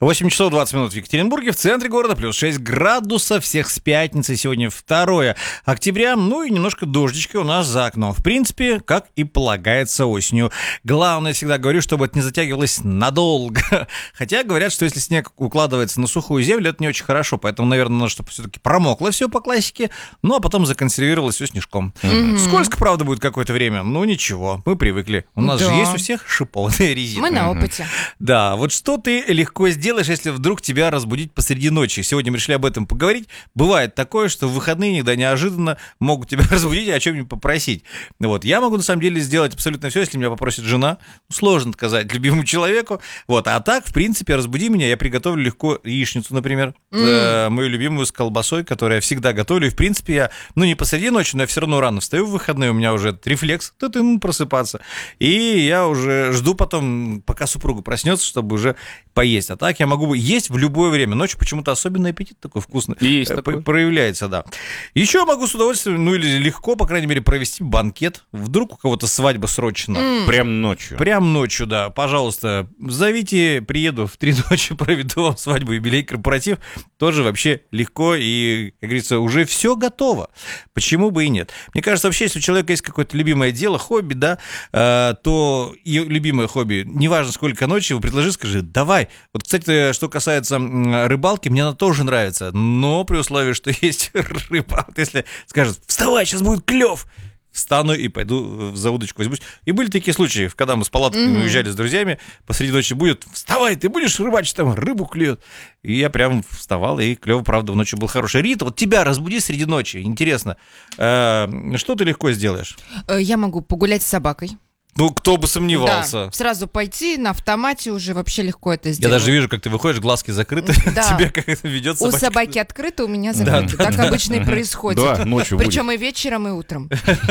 8 часов 20 минут в Екатеринбурге, в центре города, плюс 6 градусов. Всех с пятницы. Сегодня 2 октября. Ну и немножко дождичка у нас за окном. В принципе, как и полагается осенью. Главное, всегда говорю, чтобы это не затягивалось надолго. Хотя говорят, что если снег укладывается на сухую землю, это не очень хорошо. Поэтому, наверное, надо, чтобы все-таки промокло все по классике, ну а потом законсервировалось все снежком. Скользко, правда, будет какое-то время. Ну ничего, мы привыкли. У нас же есть у всех шипованные резины. Мы на опыте. Да, вот что ты легко сделаешь, если вдруг тебя разбудить посреди ночи? Сегодня мы решили об этом поговорить. Бывает такое, что в выходные иногда неожиданно могут тебя разбудить и о чем-нибудь попросить. Вот. Я могу, на самом деле, сделать абсолютно все, если меня попросит жена. Сложно отказать любимому человеку. Вот. А так, в принципе, разбуди меня, я приготовлю легко яичницу, например, мою любимую с колбасой, которую я всегда готовлю. И, в принципе, я, не посреди ночи, но я все равно рано встаю в выходные, у меня уже этот рефлекс, просыпаться. И я уже жду потом, пока супруга проснется, чтобы уже поесть. А так я могу есть в любое время. Ночью почему-то особенный аппетит такой вкусный проявляется, да. Еще могу с удовольствием, или легко, по крайней мере, провести банкет. Вдруг у кого-то свадьба срочно. Прям ночью. Прям ночью, да. Пожалуйста, зовите, приеду в 3 ночи, проведу вам свадьбу, юбилей, корпоратив. Тоже вообще легко и, как говорится, уже все готово. Почему бы и нет? Мне кажется, вообще, если у человека есть какое-то любимое дело, хобби, да, то ее любимое хобби, неважно сколько ночи, его предложи, скажи, давай. Вот, кстати, что касается рыбалки, мне она тоже нравится, но при условии, что есть рыба. Вот если скажут, вставай, сейчас будет клев, встану и пойду за удочку возьмусь. И были такие случаи, когда мы с палатками уезжали с друзьями, посреди ночи будет, вставай, ты будешь рыбачить, там рыбу клюет. И я прям вставал, и клев, правда, в ночью был хороший. Рита, вот тебя разбуди среди ночи, интересно, что ты легко сделаешь? Я могу погулять с собакой. Ну, кто бы сомневался. Да, сразу пойти на автомате уже вообще легко это сделать. Я даже вижу, как ты выходишь, глазки закрыты, тебя как это ведет собака. У собаки открыто, у меня закрыто. Так обычно и происходит. Да, ночью будет. Причем и вечером, и утром.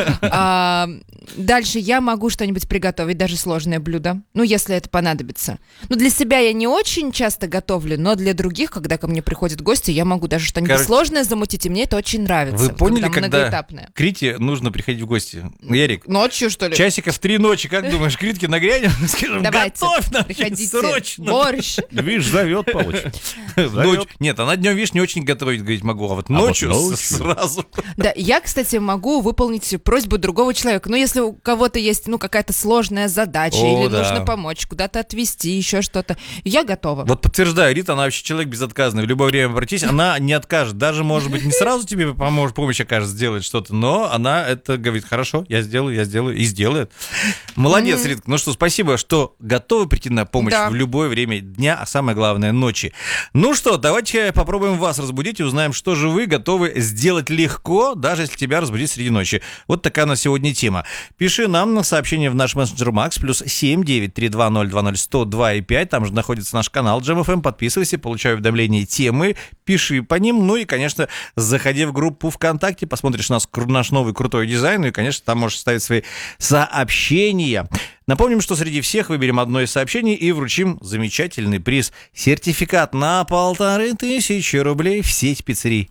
Дальше я могу что-нибудь приготовить, даже сложное блюдо, если это понадобится. Для себя я не очень часто готовлю, но для других, когда ко мне приходят гости, я могу даже что-нибудь сложное замутить, и мне это очень нравится. Вы поняли, когда Крите нужно приходить в гости? Ярик. Ночью, что ли? Часиков 3 ночи, как думаешь, Критке нагрянем? Скажем, давайте, готовь нам срочно. Борщ. Видишь, зовет, получится. Нет, она днем, видишь, не очень готовить, говорить могу, а вот ночью сразу. Да, я, кстати, могу выполнить просьбу другого человека. Если у кого-то есть, какая-то сложная задача, или нужно помочь, куда-то отвезти, еще что-то, я готова. Вот подтверждаю, Рита, она вообще человек безотказный. В любое время обратись, она не откажет. Даже, может быть, не сразу тебе поможет, помощь окажет, сделать что-то, но она это говорит, хорошо, я сделаю, и сделает. Молодец, Ритка. Ну что, спасибо, что готовы прийти на помощь в любое время дня, а самое главное, ночи. Ну что, давайте попробуем вас разбудить и узнаем, что же вы готовы сделать легко, даже если тебя разбудить среди ночи. Вот такая у нас сегодня тема. Пиши нам на сообщение в наш мессенджер Макс, +7 932 020 102 и 5. Там же находится наш канал Jam FM. Подписывайся, получай уведомления, темы, пиши по ним. Ну и, конечно, заходи в группу ВКонтакте, посмотришь наш новый крутой дизайн. Ну и, конечно, там можешь ставить свои сообщения. Напомним, что среди всех выберем одно из сообщений и вручим замечательный приз. Сертификат на 1500 рублей в сеть пиццерий